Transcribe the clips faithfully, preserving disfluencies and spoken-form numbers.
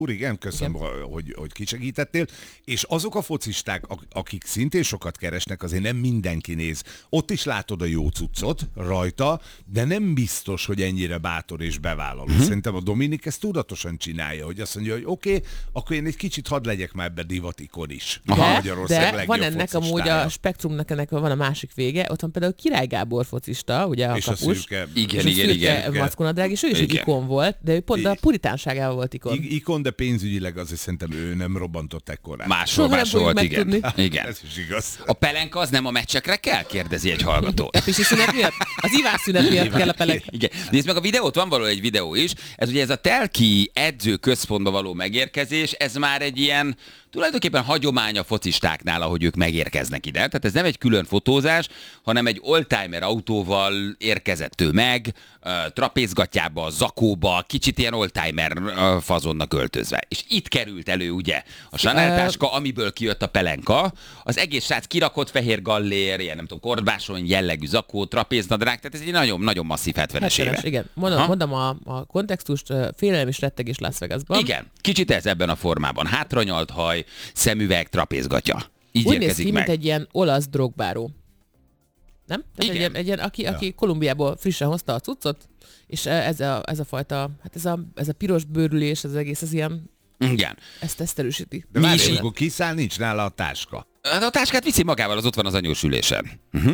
Úr, igen, köszönöm, igen. Hogy, hogy kisegítettél. És azok a focisták, akik szintén sokat keresnek, azért nem mindenki néz. Ott is látod a jó cuccot rajta, de nem biztos, hogy ennyire bátor és bevállaló. Uh-huh. Szerintem a Dominik ezt tudatosan csinálja, hogy azt mondja, hogy oké, okay, akkor én egy kicsit hadd legyek már ebbe divatikon is. De, de van ennek focistája. Amúgy a spektrumnak ennek van a másik vége, ott van például Király Gábor focista, ugye a és kapus. A szürke, igen, és igen, a igen. Mackonadrág, és ő is egy ikon volt, de ő pont a puritánságával volt ikon. I- ikon, de pénzügyileg azért szerintem ő nem robbantott ekkorát. Máshol, máshol volt, igen. igen. Ez is igaz. A pelenka az nem a meccsekre kell? Kérdezi egy hallgató. A pisi szünet miatt? Az ivás szünet miatt kell a pelenka. Igen. Nézd meg a videót, van való egy videó is. Ez ugye ez a Telki edzőközpontba való megérkezés, ez már egy ilyen tulajdonképpen hagyomány a focistáknál, ahogy ők megérkeznek ide. Tehát ez nem egy külön fotózás, hanem egy oldtimer autóval érkezett ő meg, trapézgatjába, zakóba, kicsit ilyen oldtimer fazonnak öltözve. És itt került elő ugye a Chanel táska, amiből kijött a pelenka. Az egész srác kirakott fehér gallér, ilyen nem tudom, korbáson jellegű zakó, trapéznadrág, tehát ez egy nagyon-nagyon masszív hetvenes éve. Igen, mondom, mondom a, a kontextust, félelem és rettegés Las Vegasban. Igen, kicsit ez ebben a formában. Hátranyalt haj, szemüveg, trapézgatja. Így úgy érkezik néz ki, meg. Mint egy ilyen olasz drogbáró. Nem? Tehát egy ilyen, egy ilyen, aki, aki ja. Kolumbiából frissen hozta a cuccot, és ez a, ez a fajta, hát ez a, ez a piros bőrülés, ez az egész, ez ilyen, igen. Ezt, ezt erősíti. De várj, amikor kiszáll, nincs nála a táska. A táskát viszi magával, az ott van az anyós ülésen. Uh-huh.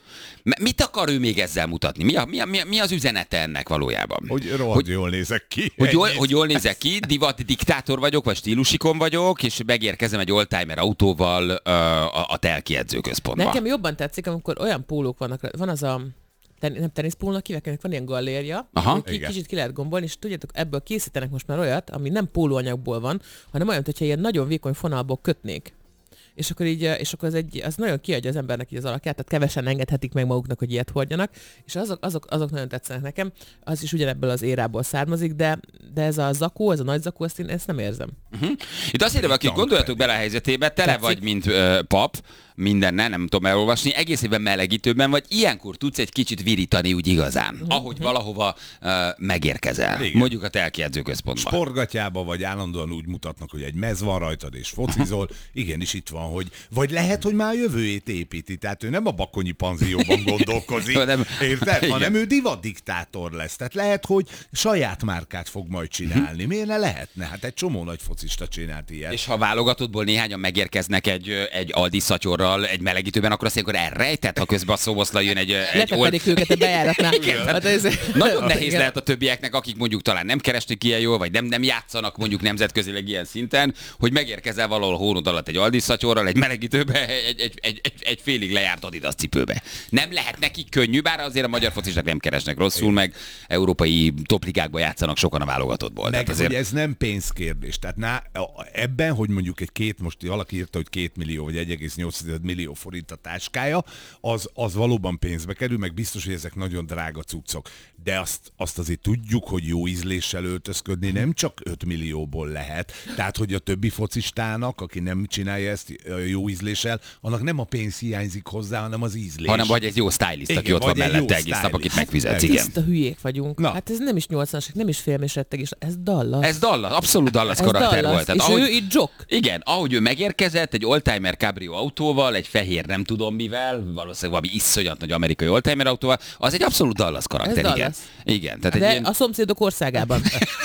Mit akar ő még ezzel mutatni? Mi, a, mi, a, mi, a, mi az üzenete ennek valójában? Hogy rohadt hogy, jól nézek ki. Hogy jól, hogy jól nézek ki, divat diktátor vagyok, vagy stílusikon vagyok, és megérkezem egy oldtimer autóval uh, a, a Telki edzőközpontba. Nekem jobban tetszik, amikor olyan pólók vannak, van az a ten, nem teniszpólónak hívják, van ilyen gallérja, ki, kicsit ki lehet gombolni, és tudjátok, ebből készítenek most már olyat, ami nem pólóanyagból van, hanem olyan, hogyha ilyen nagyon vékony fonalból kötnék. És akkor így, és akkor az, egy, az nagyon kiadja az embernek így az alakját, tehát kevesen engedhetik meg maguknak, hogy ilyet hordjanak, és azok, azok, azok nagyon tetszenek nekem, az is ugyanebből az érából származik, de, de ez a zakó, ez a nagy zakó, ezt én ezt nem érzem. Uh-huh. Itt azt írja, akik gondoljatok bele a helyzetébe, tele Tetszik. Vagy, mint uh, pap, mindennel, nem tudom elolvasni, egész évben melegítőben vagy, ilyenkor tudsz egy kicsit virítani úgy igazán, uh-huh. ahogy valahova uh, megérkezel. Igen. Mondjuk a Telki edzőközpontban. Sportgatyába vagy állandóan úgy mutatnak, hogy egy mez van rajtad és focizol, igenis itt van, hogy vagy lehet, hogy már a jövőjét építi, tehát ő nem a bakonyi panzióban gondolkozik, nem, érted? Igen. Hanem ő divatdiktátor lesz, tehát lehet, hogy saját márkát fog majd csinálni. Miért ne lehetne? Hát egy csomó nagy focista csinált ilyet. És ha válogatottból néhányan megérkeznek egy, egy Aldi szatyorral egy melegítőben, akkor azt akkor elrejtett, ha közben a szóvoszla jön egy... egy old... őket a bejáratnál. Hát ez... Nagyon nehéz igen. lehet a többieknek, akik mondjuk talán nem keresnek ilyen jól, vagy nem, nem játszanak mondjuk nemzetközileg ilyen szinten, hogy megérkezel valahol hónod alatt egy Aldi szatyorral, egy melegítőbe, egy, egy, egy, egy, egy félig lejárt Adidas cipőbe. Nem lehet nekik könnyű, bár azért a magyar focisták nem keresnek rosszul, meg európai topligákba játszanak sokan a válogatottból. Meg, azért... hogy ez nem pénzkérdés. Tehát ná, ebben, hogy mondjuk egy két, most valaki írta, hogy két millió vagy egy egész nyolc millió forint a táskája, az, az valóban pénzbe kerül, meg biztos, hogy ezek nagyon drága cuccok. De azt, azt azért tudjuk, hogy jó ízléssel öltözködni nem csak öt millióból lehet. Tehát, hogy a többi focistának, aki nem csinálja ezt jó ízléssel, annak nem a pénz hiányzik hozzá, hanem az ízlés. Hanem vagy egy jó stylist, aki ott van mellette egész nap, akit megfizetsz. Igen. Tiszta hülyék vagyunk. Na. Hát ez nem is nyolcvanas, nem is félm és rettegés, ez Dallas. Ez Dallas, abszolút Dallas karakter Dallas. volt. Tehát, és ahogy, ő itt Jock. Igen, ahogy ő megérkezett, egy oldtimer cabrio autóval, egy fehér nem tudom mivel, valószínűleg valami iszonyat nagy amerikai oldtimer autóval, az egy abszolút Dallas karakter, ez igen. Dallas. Igen. Tehát de egy ilyen... a szomszédok országában.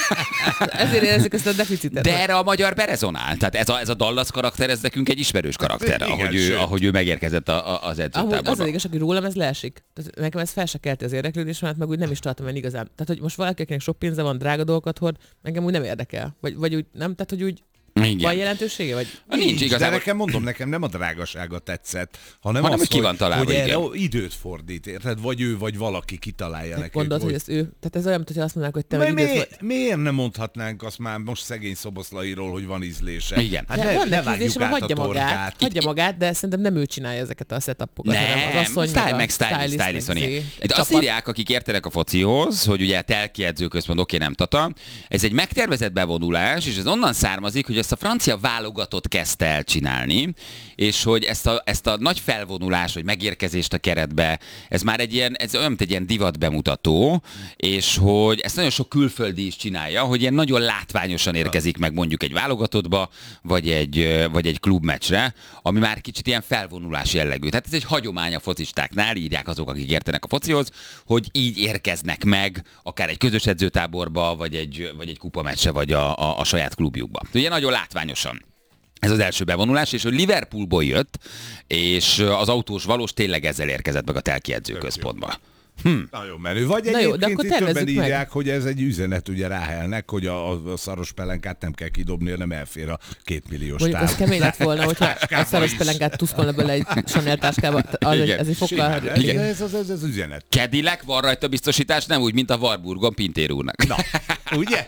Ezért érezzük ezt a deficitet. De erre a magyar berezonál. Tehát ez a, ez a Dallas karakter, ez nekünk egy ismerős karakter, igen, ahogy, ő, ahogy ő megérkezett a, a, az edzőtáborba. Az az igaz, hogy rólam ez leesik. Tehát nekem ez fel se kelti az érdeklődésemet, meg úgy nem is tartom el igazán. Tehát, hogy most valaki, akinek sok pénze van, drága dolgokat hord, engem úgy nem érdekel. Vagy, vagy úgy nem, tehát, hogy úgy igen. Van jelentősége? Vagy? Nincs, nincs igazából. De nekem mondom, nekem nem a drágasága tetszett, hanem, hanem az, ki van találva, hogy erre időt fordít, érted? Vagy ő, vagy valaki kitalálja neki. Gondolod, hogy ez ő? Tehát ez olyan, hogyha azt mondanák, hogy te vagy időt vagy. Miért nem mondhatnánk azt már most szegény Szoboszlairól, hogy van ízlése? Igen. Hát ne, van ne vágjuk át hagyja a torkát. Magát, hagyja magát, de szerintem nem ő csinálja ezeket a setupokat. Nem, az asszony, style meg stylist, stylist van ilyen. Azt írják, akik értenek a focihoz, hogy ugye Telki edzőközpont, oké, nem Tata. Ez egy megtervezett bevonulás, és ez onnan származik, hogy ezt a francia válogatott kezdte el csinálni, és hogy ezt a, ezt a nagy felvonulás, vagy megérkezést a keretbe, ez már egy ilyen, ez olyan, mint egy ilyen divat bemutató, és hogy ezt nagyon sok külföldi is csinálja, hogy ilyen nagyon látványosan érkezik meg mondjuk egy válogatottba, vagy egy, vagy egy klubmeccsre, ami már kicsit ilyen felvonulás jellegű. Tehát ez egy hagyomány a focistáknál, írják azok, akik értenek a focihoz, hogy így érkeznek meg akár egy közös edzőtáborba, vagy egy, vagy egy kupameccsre, vagy a, a, a saját klubjukba. Ugye nagyon látványosan. Ez az első bevonulás, és hogy Liverpoolból jött, és az autós valós tényleg ezzel érkezett meg a Telki edzőközpontba. Hm. Nagyon menő. Vagy egyébként itt többen írják, hogy ez egy üzenet ugye Ráhelnek, hogy a, a szaros pelenkát nem kell kidobni, hanem elfér a két milliós táv. Ez kemény lett volna, hogyha a szaros pelenkát tuszkolna bele egy Chanel táskába. Ez egy fokkal... Igen, ez az, ez az üzenet. Kedilek, van rajta biztosítás, nem úgy, mint a Warburgon Pintér úrnak. Na, ugye?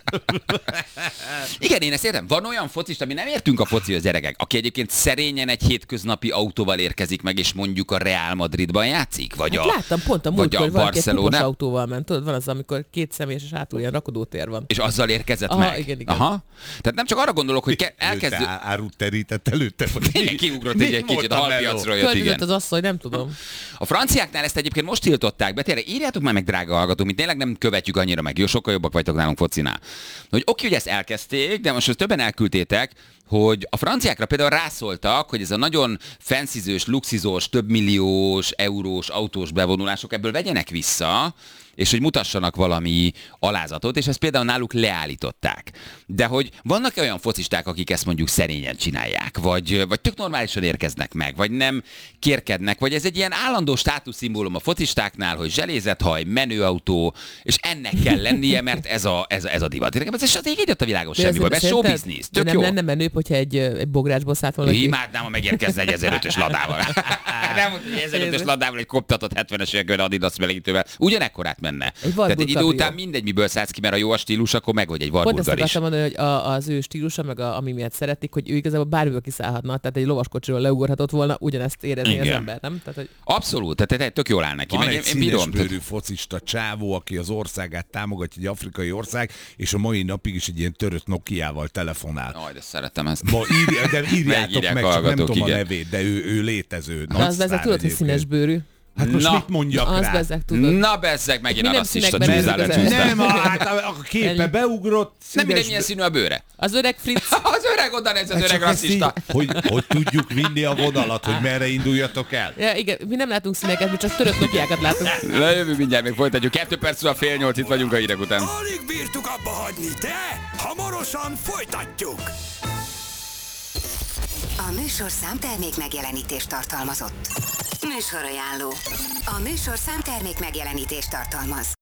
Igen, én ezt értem. Van olyan focista, ami nem értünk a focihoz, gyerekek, aki egyébként szerényen egy hétköznapi autóval érkezik meg, és mondjuk a Real Madridban játszik? Vagy hát a, láttam pont a múltkor, hogy valaki egy kupos autóval ment. Tudod, van az, amikor két személyes és hátul ilyen rakodótér van. És azzal érkezett Aha, meg? Igen, igen. Aha. Tehát nem csak arra gondolok, hogy ke- elkezdő... Árut terített előtte. Tényleg kiugrott egy, egy kicsit, a halpiacról jött, igen. az asszony, nem tudom. A franciáknál ezt egyébként most tiltották be, tényleg írjátok már meg, drága hallgatók, mint tényleg nem követjük annyira meg, jó, sokkal jobbak vagytok nálunk focinál. Hogy oké, hogy ezt elkezdték, de most többen elküldtétek, hogy a franciákra például rászóltak, hogy ez a nagyon fancyzős, luxizós, több milliós, eurós, autós bevonulások ebből vegyenek vissza, és hogy mutassanak valami alázatot, és ezt például náluk leállították. De hogy vannak olyan focisták, akik ezt mondjuk szerényen csinálják, vagy, vagy tök normálisan érkeznek meg, vagy nem kérkednek, vagy ez egy ilyen állandó státuszszimbólum a focistáknál, hogy zselézethaj, menőautó, és ennek kell lennie, mert ez a, ez a, ez a divat. Ez az így jött a világon semmiből, ez show business, tök nem jó. lenne menőbb, hogyha egy, egy bográcsból szállt volna. Imádnám, ha megérkezne egy ezerötös ladával. Nem, egy ezerötös ladával, egy koptatott hetvenes években Adidas melegítővel. Ugyanekkorát menne. Tehát egy idő után mindegy, miből szállsz ki, mert a jó a stílus, akkor meg vagy egy Warburger is. Pont ezt akartam mondani, hogy a, az ő stílusa, meg a, ami miatt szeretik, hogy ő igazából bármiből kiszállhatna, tehát egy lovaskocsiról leugorhatott volna, ugyanezt érezni az ember, nem? Tehát, hogy... Abszolút, tehát, tehát tök jól áll neki. Van meg egy én bírom, színesbőrű focista csávó, aki az országát támogatja, egy afrikai ország, és a mai napig is egy ilyen törött Nokiával telefonál. Aj, de szeretem ezt. Ma írja, de írjátok meg, csak nem tudom igen. a nevét, de ő, ő létező. De az bezeg, tudod, hogy színesbőrű. Hát most na, mit mondjak na, rá? Bezzeg, tudod. Na bezzeg, megint a rasszista csúszál Nem, hát a képe beugrott. Nem mindegy, milyen színű a bőre. Az öreg Fritz. Az öreg oda néz, az hát öreg rasszista. Így, hogy, hogy tudjuk vinni a vonalat, hogy merre induljatok el. Ja, igen, mi nem látunk színeket, mi csak törött Nokiákat látunk. Lejövünk mindjárt, még folytatjuk. Kettő perc a fél nyolc, itt vagyunk a hírek után. Alig bírtuk abba hagyni, de hamarosan folytatjuk. A műsorszám termék megjelenítést tartalmazott. Műsorajánló. A műsorszám termék megjelenítést tartalmaz.